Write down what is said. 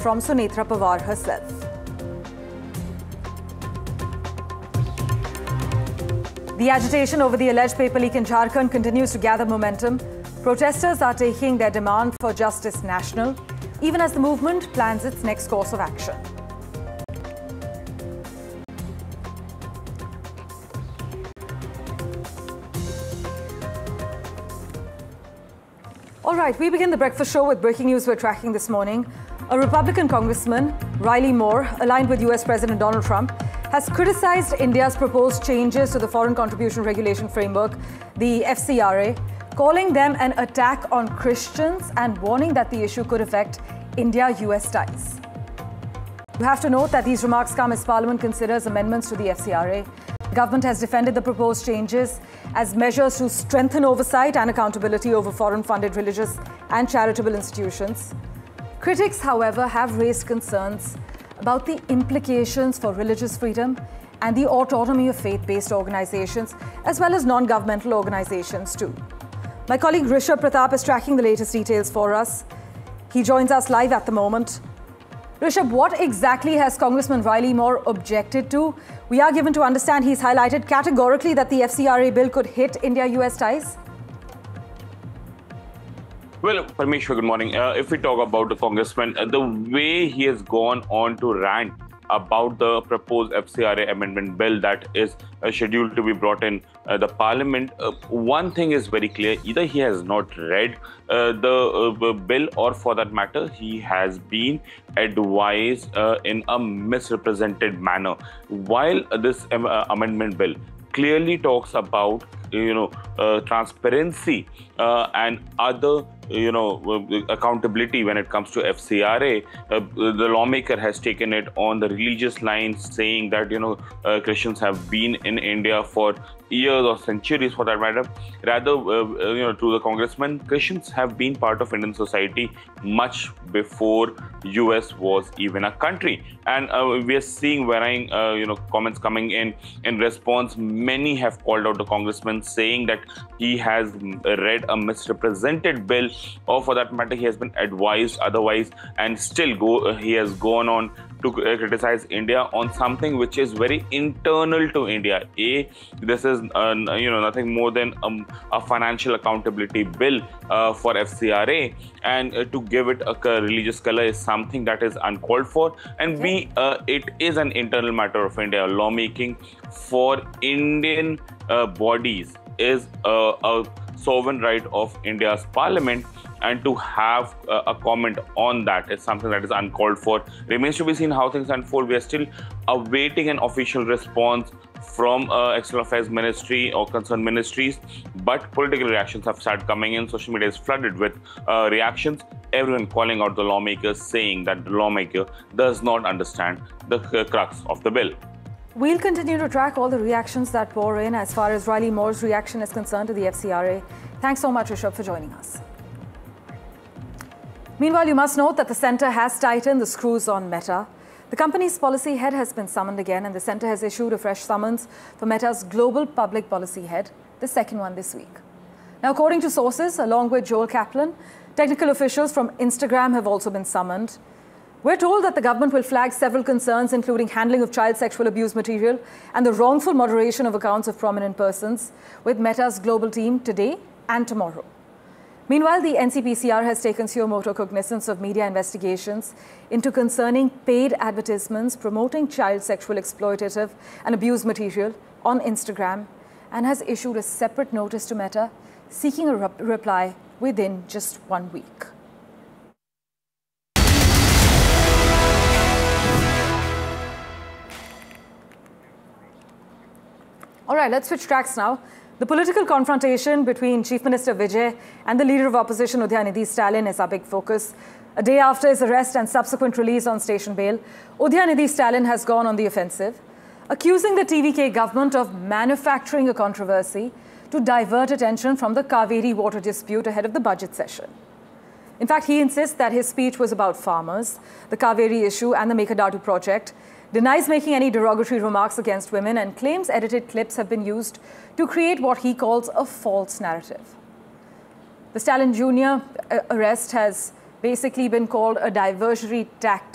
from Sunetra Pawar herself. The agitation over the alleged paper leak in Jharkhand continues to gather momentum. Protesters are taking their demand for justice national, even as the movement plans its next course of action. All right, we begin the breakfast show with breaking news we're tracking this morning. A Republican congressman, Riley Moore, aligned with US President Donald Trump, has criticized India's proposed changes to the Foreign Contribution Regulation Framework, the FCRA, calling them an attack on Christians and warning that the issue could affect India-US ties. You have to note that these remarks come as Parliament considers amendments to the FCRA. The government has defended the proposed changes as measures to strengthen oversight and accountability over foreign-funded religious and charitable institutions. Critics, however, have raised concerns about the implications for religious freedom and the autonomy of faith-based organizations, as well as non-governmental organizations too. My colleague Rishabh Pratap is tracking the latest details for us. He joins us live at the moment. Rishabh, what exactly has Congressman Riley Moore objected to? We are given to understand he's highlighted categorically that the FCRA bill could hit India-US ties. Well, Parmeshwar, good morning. If we talk about the congressman, the way he has gone on to rant about the proposed FCRA amendment bill that is scheduled to be brought in the parliament, one thing is very clear. Either he has not read the bill, or for that matter, he has been advised in a misrepresented manner. While this amendment bill clearly talks about transparency and other accountability when it comes to FCRA, the lawmaker has taken it on the religious lines, saying that Christians have been in India for years or centuries, for that matter. Rather, to the congressman, Christians have been part of Indian society much before US was even a country, and we are seeing varying comments coming in response. Many have called out the congressman, saying that he has read a misrepresented bill, or for that matter, he has been advised otherwise, and still he has gone on to criticize India on something which is very internal to India. This is nothing more than a financial accountability bill for FCRA, and to give it a religious color is something that is uncalled for. And it is an internal matter of India. Lawmaking for Indian bodies is a sovereign right of India's parliament, and to have a comment on that is something that is uncalled for. Remains to be seen how things unfold. We are still awaiting an official response from External Affairs Ministry or concerned ministries, but political reactions have started coming in. Social media is flooded with reactions. Everyone calling out the lawmakers, saying that the lawmaker does not understand the crux of the bill. We'll continue to track all the reactions that pour in as far as Riley Moore's reaction is concerned to the FCRA. Thanks so much, Rishabh, for joining us. Meanwhile, you must note that the centre has tightened the screws on Meta. The company's policy head has been summoned again, and the centre has issued a fresh summons for Meta's global public policy head, the second one this week. Now, according to sources, along with Joel Kaplan, technical officials from Instagram have also been summoned. We're told that the government will flag several concerns, including handling of child sexual abuse material and the wrongful moderation of accounts of prominent persons, with Meta's global team today and tomorrow. Meanwhile, the NCPCR has taken suo motu cognizance of media investigations into concerning paid advertisements promoting child sexual exploitative and abuse material on Instagram, and has issued a separate notice to Meta seeking a reply within just 1 week. All right, let's switch tracks now. The political confrontation between Chief Minister Vijay and the leader of opposition Udayanidhi Stalin is our big focus. A day after his arrest and subsequent release on station bail, Udayanidhi Stalin has gone on the offensive, accusing the TVK government of manufacturing a controversy to divert attention from the Kaveri water dispute ahead of the budget session. In fact, he insists that his speech was about farmers, the Kaveri issue and the Meghadatu project, denies making any derogatory remarks against women, and claims edited clips have been used to create what he calls a false narrative. The Stalin Jr. arrest has basically been called a diversionary tactic